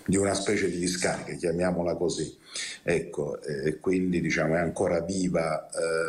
di una specie di discarica, chiamiamola così. Ecco, quindi diciamo è ancora viva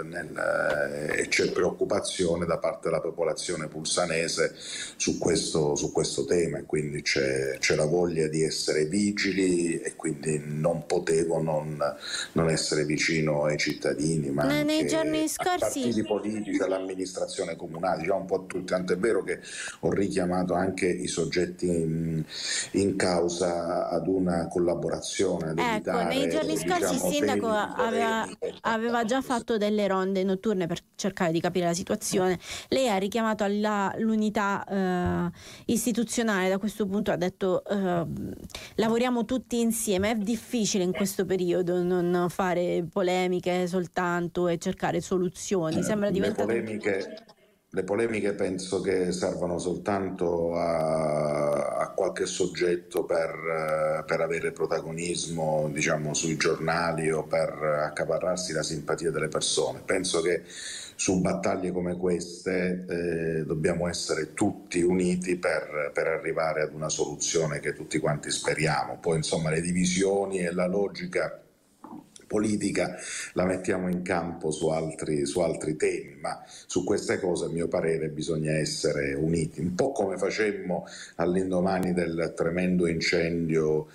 e c'è preoccupazione da parte della popolazione pulsanese su questo tema, e quindi c'è la voglia di essere vigili, e quindi non potevo non essere vicino ai cittadini, ma Nei giorni anche ai scorsi. partiti politici, all'amministrazione comunale, diciamo un po' tutti, tant'è vero che ho richiamato anche i soggetti in causa ad una collaborazione, ad Ecco, nei evitare giorni scorsi il sindaco temi, polemiche. aveva già fatto delle ronde notturne per cercare di capire la situazione. Lei ha richiamato l'unità istituzionale, da questo punto ha detto lavoriamo tutti insieme. È difficile in questo periodo non fare polemiche soltanto e cercare soluzioni. Sembra diventato... Le polemiche penso che servano soltanto a qualche soggetto per avere protagonismo, diciamo, sui giornali, o per accaparrarsi la simpatia delle persone. Penso che su battaglie come queste dobbiamo essere tutti uniti per arrivare ad una soluzione che tutti quanti speriamo. Poi insomma le divisioni e la logica politica la mettiamo in campo su altri temi, ma su queste cose a mio parere bisogna essere uniti, un po' come facemmo all'indomani del tremendo incendio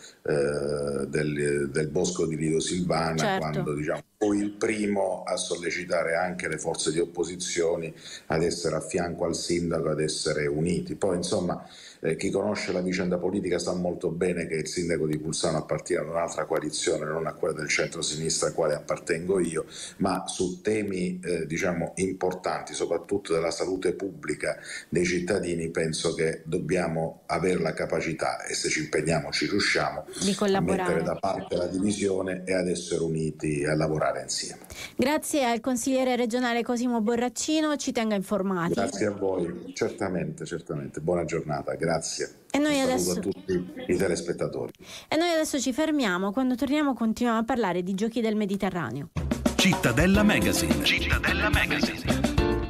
del bosco di Lido Silvana, Certo. quando diciamo fui il primo a sollecitare anche le forze di opposizione ad essere a fianco al sindaco, ad essere uniti. Poi insomma chi conosce la vicenda politica sa molto bene che il sindaco di Pulsano appartiene ad un'altra coalizione, non a quella del centro-sinistra al quale appartengo io, ma su temi diciamo importanti, soprattutto della salute pubblica dei cittadini, penso che dobbiamo avere la capacità, e se ci impegniamo ci riusciamo, di collaborare, a mettere da parte la divisione e ad essere uniti a lavorare insieme. Grazie al consigliere regionale Cosimo Borraccino, ci tenga informati. Grazie a voi, certamente, buona giornata, grazie. E noi saluto a tutti i telespettatori. E noi adesso ci fermiamo, quando torniamo continuiamo a parlare di giochi del Mediterraneo. Cittadella Magazine. Cittadella Magazine.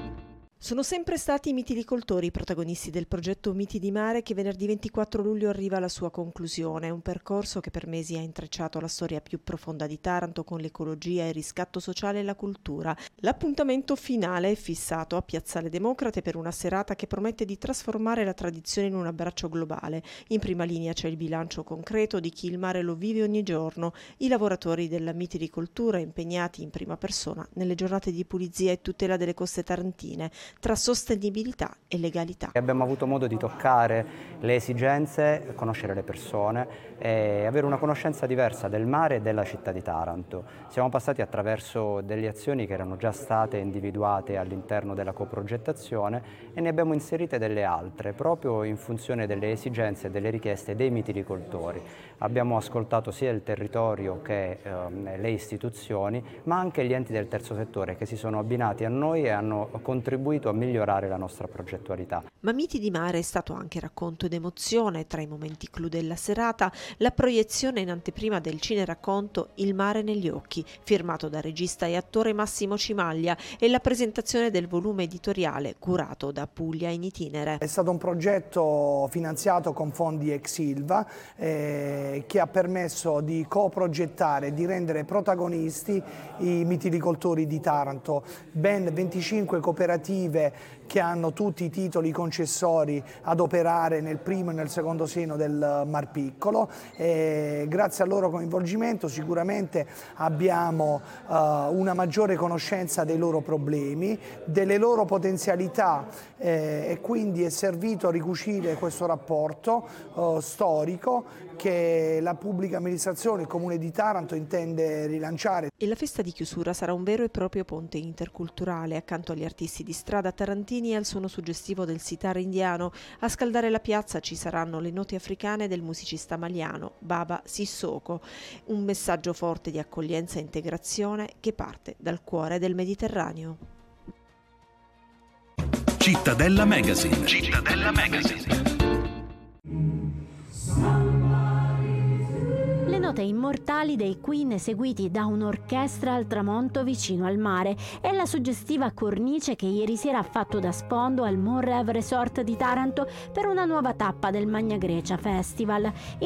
Sono sempre stati i mitilicoltori i protagonisti del progetto Miti di Mare, che venerdì 24 luglio arriva alla sua conclusione. Un percorso che per mesi ha intrecciato la storia più profonda di Taranto con l'ecologia, il riscatto sociale e la cultura. L'appuntamento finale è fissato a Piazzale Democrate per una serata che promette di trasformare la tradizione in un abbraccio globale. In prima linea c'è il bilancio concreto di chi il mare lo vive ogni giorno, i lavoratori della mitilicoltura impegnati in prima persona nelle giornate di pulizia e tutela delle coste tarantine, tra sostenibilità e legalità. Abbiamo avuto modo di toccare le esigenze, conoscere le persone e avere una conoscenza diversa del mare e della città di Taranto. Siamo passati attraverso delle azioni che erano già state individuate all'interno della coprogettazione e ne abbiamo inserite delle altre, proprio in funzione delle esigenze e delle richieste dei mitilicoltori. Abbiamo ascoltato sia il territorio che le istituzioni, ma anche gli enti del terzo settore che si sono abbinati a noi e hanno contribuito a migliorare la nostra progettualità. Ma Miti di Mare è stato anche racconto ed emozione. Tra i momenti clou della serata, la proiezione in anteprima del cineracconto Il mare negli occhi, firmato da regista e attore Massimo Cimaglia, e la presentazione del volume editoriale curato da Puglia in Itinere. È stato un progetto finanziato con fondi ex Ilva che ha permesso di coprogettare, di rendere protagonisti i mitilicoltori di Taranto. Ben 25 cooperative che hanno tutti i titoli concessori ad operare nel primo e nel secondo seno del Mar Piccolo. Grazie al loro coinvolgimento sicuramente abbiamo una maggiore conoscenza dei loro problemi, delle loro potenzialità, e quindi è servito a ricucire questo rapporto storico che la pubblica amministrazione, il Comune di Taranto, intende rilanciare. E la festa di chiusura sarà un vero e proprio ponte interculturale. Accanto agli artisti di strada tarantini e al suono suggestivo del sitar indiano, a scaldare la piazza ci saranno le note africane del musicista maliano Baba Sissoko, un messaggio forte di accoglienza e integrazione che parte dal cuore del Mediterraneo. Cittadella Magazine. Cittadella Magazine. Le note immortali dei Queen eseguiti da un'orchestra al tramonto vicino al mare e la suggestiva cornice che ieri sera ha fatto da sfondo al Monrev Resort di Taranto per una nuova tappa del Magna Grecia Festival.